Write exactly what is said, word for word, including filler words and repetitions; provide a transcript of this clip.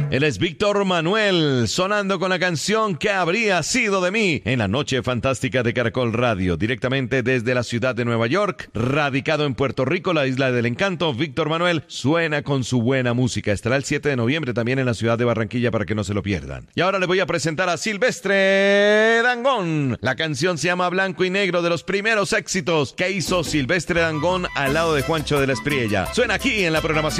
Él es Víctor Manuel, sonando con la canción ¿Qué habría sido de mí? En la noche fantástica de Caracol Radio, directamente desde la ciudad de Nueva York, radicado en Puerto Rico, la isla del encanto. Víctor Manuel suena con su buena música. Estará el siete de noviembre también en la ciudad de Barranquilla para que no se lo pierdan. Y ahora les voy a presentar a Silvestre Dangond. La canción se llama Blanco y Negro, de los primeros éxitos que hizo Silvestre Dangond al lado de Juancho de la Espriella. Suena aquí en la programación